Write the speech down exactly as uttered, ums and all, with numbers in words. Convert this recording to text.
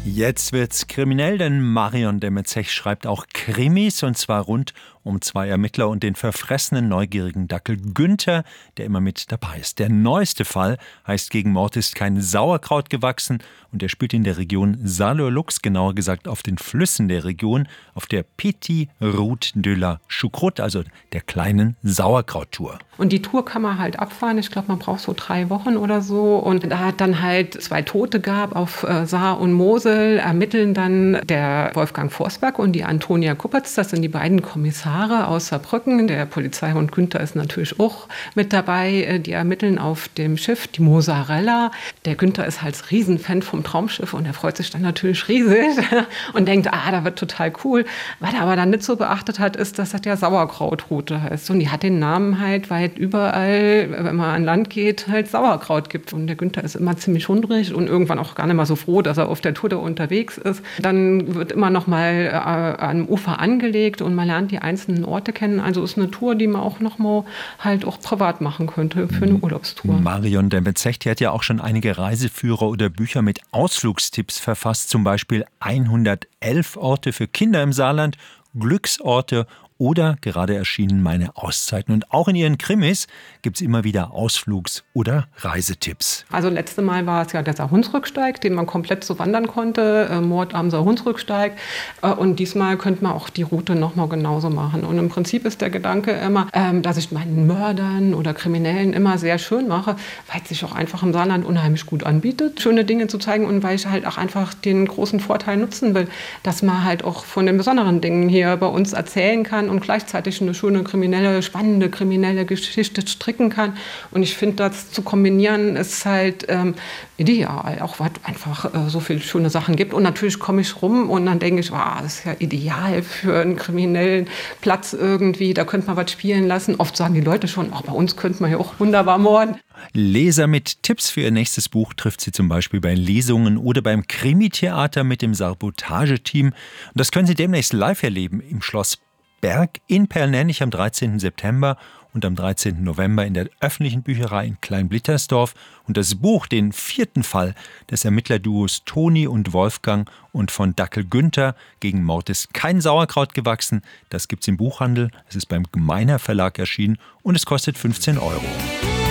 Jetzt wird's kriminell, denn Marion Demezech schreibt auch Krimis, und zwar rund um zwei Ermittler und den verfressenen, neugierigen Dackel Günther, der immer mit dabei ist. Der neueste Fall heißt Gegen Mord ist kein Sauerkraut gewachsen und er spielt in der Region Saarlouis, genauer gesagt auf den Flüssen der Region, auf der Petite Route de la Choucroute, also der kleinen Sauerkrauttour. Und die Tour kann man halt abfahren. Ich glaube, man braucht so drei Wochen oder so. Und da hat dann halt zwei Tote gab auf äh, Saar und Mosel, ermitteln dann der Wolfgang Forsberg und die Antonia Kuppertz. Das sind die beiden Kommissare aus Saarbrücken. Der Polizeihund Günther ist natürlich auch mit dabei. Die ermitteln auf dem Schiff, die Mosarella. Der Günther ist halt Riesenfan vom Traumschiff und er freut sich dann natürlich riesig und denkt, ah, da wird total cool. Was er aber dann nicht so beachtet hat, ist, dass das ja Sauerkrautroute heißt. Und die hat den Namen halt, weil überall, wenn man an Land geht, halt Sauerkraut gibt. Und der Günther ist immer ziemlich hungrig und irgendwann auch gar nicht mal so froh, dass er auf der Tour da unterwegs ist. Dann wird immer noch mal äh, am Ufer angelegt und man lernt die einzelnen Orte kennen. Also ist eine Tour, die man auch noch mal halt auch privat machen könnte für eine Urlaubstour. Marion Demezech, die hat ja auch schon einige Reiseführer oder Bücher mit Ausflugstipps verfasst, zum Beispiel hundertelf Orte für Kinder im Saarland, Glücksorte oder gerade erschienen Meine Auszeiten. Und auch in ihren Krimis gibt es immer wieder Ausflugs- oder Reisetipps. Also letzte Mal war es ja der Saarhunsrücksteig, den man komplett so wandern konnte, äh, Mord am Saarhunsrücksteig. Äh, und diesmal könnte man auch die Route nochmal genauso machen. Und im Prinzip ist der Gedanke immer, ähm, dass ich meinen Mördern oder Kriminellen immer sehr schön mache, weil es sich auch einfach im Saarland unheimlich gut anbietet, schöne Dinge zu zeigen und weil ich halt auch einfach den großen Vorteil nutzen will, dass man halt auch von den besonderen Dingen hier bei uns erzählen kann und gleichzeitig eine schöne kriminelle, spannende kriminelle Geschichte stricken kann. Und ich finde, das zu kombinieren ist halt ähm, ideal, auch weil es einfach äh, so viele schöne Sachen gibt. Und natürlich komme ich rum und dann denke ich, wow, das ist ja ideal für einen kriminellen Platz irgendwie, da könnte man was spielen lassen. Oft sagen die Leute schon, oh, bei uns könnte man ja auch wunderbar morden. Leser mit Tipps für ihr nächstes Buch trifft sie zum Beispiel bei Lesungen oder beim Krimitheater mit dem Sabotage-Team. Und das können Sie demnächst live erleben im Schloss Berg in Perlnennich am dreizehnten September und am dreizehnten November in der öffentlichen Bücherei in Kleinblittersdorf. Und das Buch, den vierten Fall des Ermittlerduos Toni und Wolfgang und von Dackel Günther, Gegen Mord ist kein Sauerkraut gewachsen, das gibt's im Buchhandel. Es ist beim Gemeiner Verlag erschienen und es kostet fünfzehn Euro.